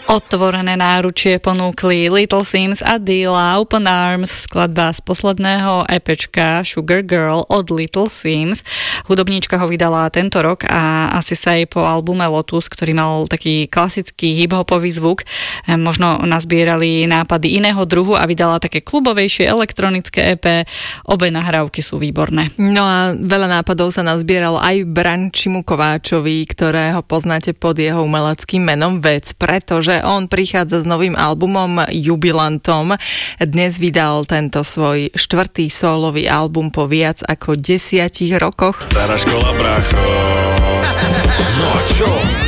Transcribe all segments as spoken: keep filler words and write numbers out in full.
Otvorené náručie ponúkli Little Sims a Dilla, Open Arms, skladba z posledného EPčka Sugar Girl od Little Sims. Hudobníčka ho vydala tento rok a asi sa jej po albume Lotus, ktorý mal taký klasický hip-hopový zvuk, možno nazbierali nápady iného druhu a vydala také klubovejšie elektronické é pé. Obe nahrávky sú výborné. No a veľa nápadov sa nazbieralo aj Brančimu Kováčovi, ktorého poznáte pod jeho umeleckým menom Vec, pretože on prichádza s novým albumom Jubilantom. Dnes vydal tento svoj štvrtý sólový album po viac ako desiatich rokoch. Stará škola, brácho. No a čo?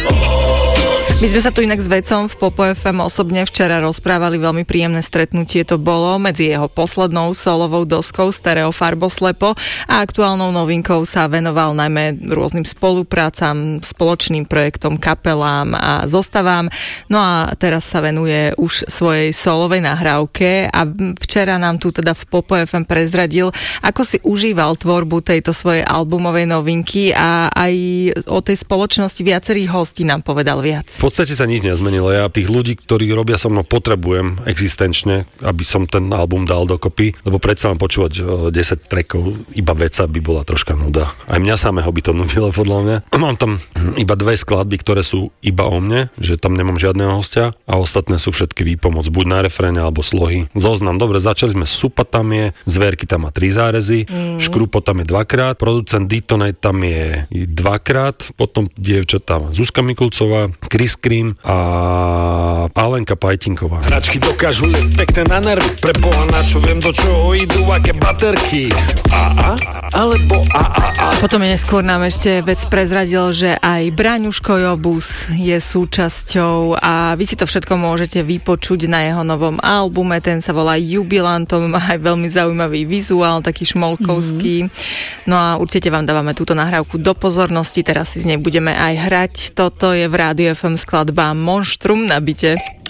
My sme sa tu inak s Vecom v Popo ef em osobne včera rozprávali, veľmi príjemné stretnutie to bolo medzi jeho poslednou solovou doskou Stereo Farboslepo a aktuálnou novinkou sa venoval najmä rôznym spoluprácam, spoločným projektom, kapelám a zostavám. No a teraz sa venuje už svojej solovej nahrávke a včera nám tu teda v Popo ef em prezradil, ako si užíval tvorbu tejto svojej albumovej novinky a aj o tej spoločnosti viacerých hostí nám povedal viac. V podstate sa nič nezmenilo. Ja tých ľudí, ktorí robia so mnou, potrebujem existenčne, aby som ten album dal dokopy, lebo predsa mám počúvať desať trackov iba Veca by bola troška nuda. Aj mňa samého by to nudilo podľa mňa. Mám tam iba dve skladby, ktoré sú iba o mne, že tam nemám žiadneho hostia a ostatné sú všetky výpomoc, buď na refréne alebo slohy. Zoznam, dobre, začali sme, Supa tam je, Zverky tam má tri zárezy, mm. Škrupo tam je dvakrát, producent Detonate tam je dvakrát, potom dievčatá Zuzka Mikulcová, Chris Cream a Alenka Pajtinková. Hračky dokážu jesť pekné na nervy, pre Boha na čo viem, do čoho idú, aké baterky. A a alebo a a a. Potom neskôr nám ešte Vec prezradil, že aj Braňuško Jobus je súčasťou a vy si to všetko môžete vypočuť na jeho novom albume, ten sa volá Jubilantom, má aj veľmi zaujímavý vizuál, taký šmolkovský. Mm-hmm. No a určite vám dávame túto nahrávku do pozornosti, teraz si z nej budeme aj hrať. Toto je v Rádiu ef em skladba Monštrum na byte.